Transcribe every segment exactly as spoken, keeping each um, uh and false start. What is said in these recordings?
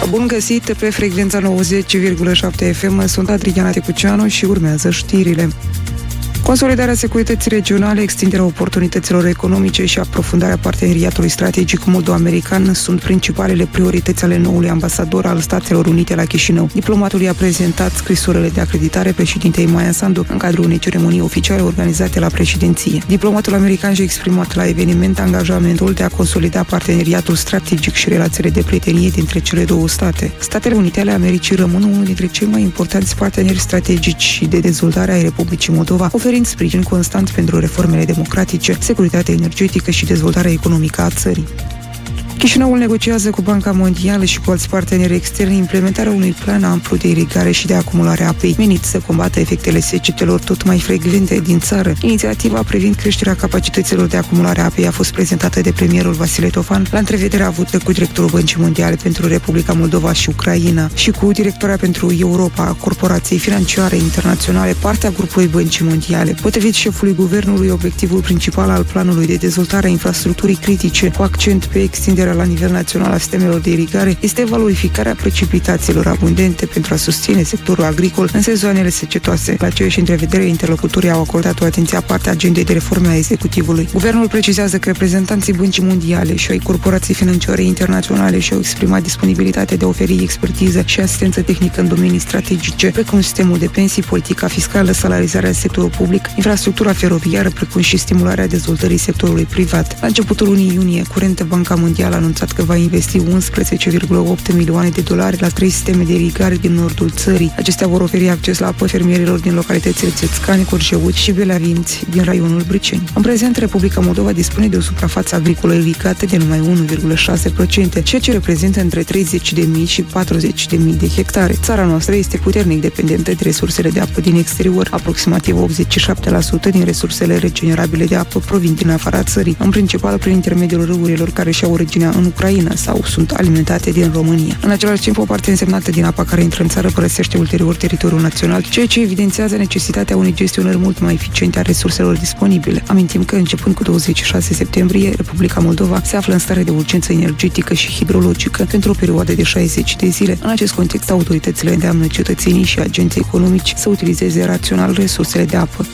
Bun găsit pe frecvența nouăzeci virgulă șapte F M, sunt Adriana Tecuceanu și urmează știrile. Consolidarea securității regionale, extinderea oportunităților economice și aprofundarea parteneriatului strategic moldo-american sunt principalele priorități ale noului ambasador al Statelor Unite la Chișinău. Diplomatul i-a prezentat scrisorile de acreditare președintei Maia Sandu în cadrul unei ceremonii oficiale organizate la președinție. Diplomatul american și-a exprimat la eveniment angajamentul de a consolida parteneriatul strategic și relațiile de prietenie dintre cele două state. Statele Unite ale Americii rămân unul dintre cei mai importanți parteneri strategici și de dezvoltare ai Republicii Moldova, oferind sprijin constant pentru reformele democratice, securitatea energetică și dezvoltarea economică a țării. Chișinăul negociază cu Banca Mondială și cu alți parteneri externi implementarea unui plan amplu de irigare și de acumulare a apei, menit să combată efectele secetelor tot mai frecvente din țară. Inițiativa privind creșterea capacităților de acumulare a apei a fost prezentată de premierul Vasile Tofan la întrevederea avută cu directorul Băncii Mondiale pentru Republica Moldova și Ucraina și cu directora pentru Europa a Corporației Financiare Internaționale, partea grupului Băncii Mondiale. Potrivit șefului guvernului, obiectivul principal al planului de dezvoltare a infrastructurii critice, cu accent pe extinderea la nivel național a sistemelor de irigare, este valorificarea precipitațiilor abundente pentru a susține sectorul agricol în sezoanele secetoase. La aceeași întrevedere, interlocutorii au acordat o atenție aparte agendei de reforme a executivului. Guvernul precizează că reprezentanții Băncii Mondiale și ai Corporației Financiare Internaționale și-au exprimat disponibilitatea de a oferi expertiză și asistență tehnică în domenii strategice, precum sistemul de pensii, politica fiscală, salarizarea în sectorul public, infrastructura feroviară, precum și stimularea dezvoltării sectorului privat. La începutul lunii iunie curentă, Banca Mondială a anunțat că va investi unsprezece virgulă opt milioane de dolari la trei sisteme de irigare din nordul țării. Acestea vor oferi acces la apă fermierilor din localitățile Țețcani, Corșeuți și Belavinți din raionul Briceni. În prezent, Republica Moldova dispune de o suprafață agricolă irigată de numai unu virgulă șase la sută, ceea ce reprezintă între treizeci de mii și patruzeci de mii de hectare. Țara noastră este puternic dependentă de resursele de apă din exterior. Aproximativ optzeci și șapte la sută din resursele regenerabile de apă provin din afara țării, în principal prin intermediul râurilor care și-au originea în Ucraina sau sunt alimentate din România. În același timp, o parte însemnată din apa care intră în țară părăsește ulterior teritoriul național, ceea ce evidențiază necesitatea unei gestionări mult mai eficiente a resurselor disponibile. Amintim că, începând cu douăzeci și șase septembrie, Republica Moldova se află în stare de urgență energetică și hidrologică pentru o perioadă de șaizeci de zile. În acest context, autoritățile îndeamnă cetățenii și agenții economici să utilizeze rațional resursele de apă.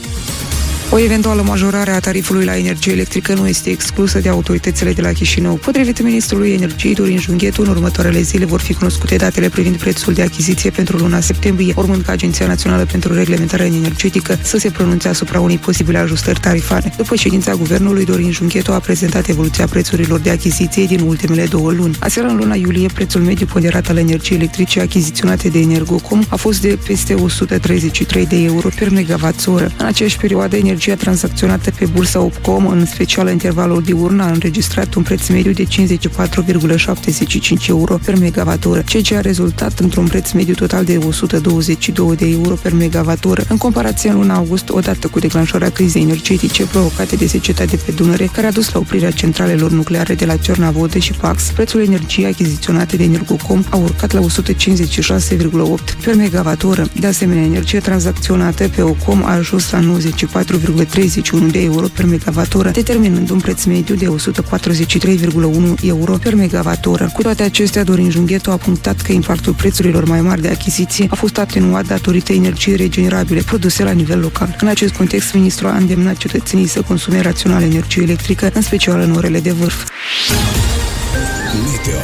O eventuală majorare a tarifului la energie electrică nu este exclusă de autoritățile de la Chișinău. Potrivit ministrului energiei Dorin Junghetu, în următoarele zile vor fi cunoscute datele privind prețul de achiziție pentru luna septembrie, urmând ca Agenția Națională pentru Reglementare Energetică să se pronunțe asupra unei posibile ajustări tarifare. După ședința guvernului, Dorin Junghetu a prezentat evoluția prețurilor de achiziție din ultimele două luni. Aseară, în luna iulie, prețul mediu ponderat al energiei electrice achiziționate de Energocom a fost de peste o sută treizeci și trei de euro per megawatt-oră. În aceeași perioadă, energia tranzacționată pe bursa Opcom, în special în intervalul diurn, a înregistrat un preț mediu de cincizeci și patru virgulă șaptezeci și cinci euro per megawatt-oră, ceea ce a rezultat într-un preț mediu total de o sută douăzeci și doi de euro per megawatt-oră. În comparație, în luna august, odată cu declanșarea crizei energetice provocate de seceta de pe Dunăre, care a dus la oprirea centralelor nucleare de la Cernavodă și Pax, prețul energiei achiziționate de Energocom a urcat la o sută cincizeci și șase virgulă opt per megawatt-oră. De asemenea, energia tranzacționată pe Ocom a ajuns la nouăzeci și patru virgulă treizeci și unu de euro per megawatt-oră, determinând un preț mediu de o sută patruzeci și trei virgulă unu euro per megawatt-oră. Cu toate acestea, Dorin Junghetu a punctat că impactul prețurilor mai mari de achiziție a fost atenuat datorită energiei regenerabile produse la nivel local. În acest context, ministrul a îndemnat cetățenii să consume rațional energie electrică, în special în orele de vârf. Meteo.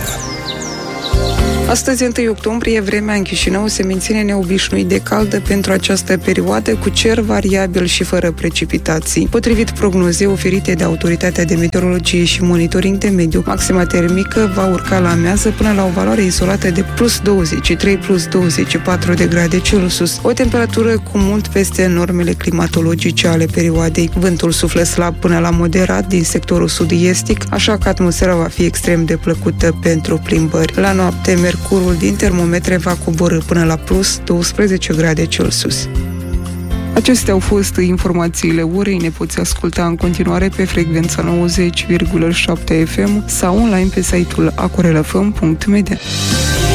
Astăzi, întâi octombrie, vremea în Chișinău se menține neobișnuit de caldă pentru această perioadă, cu cer variabil și fără precipitații. Potrivit prognozei oferite de Autoritatea de Meteorologie și Monitoring de Mediu, maxima termică va urca la amiază până la o valoare izolată de plus douăzeci și trei - douăzeci și patru de grade Celsius, o temperatură cu mult peste normele climatologice ale perioadei. Vântul suflă slab până la moderat din sectorul sud-estic, așa că atmosfera va fi extrem de plăcută pentru plimbări. La noapte, mercurul din termometre va coborî până la plus douăsprezece grade Celsius. Acestea au fost informațiile orei. Ne poți asculta în continuare pe frecvența nouăzeci virgulă șapte F M sau online pe site-ul acorelafm punct media.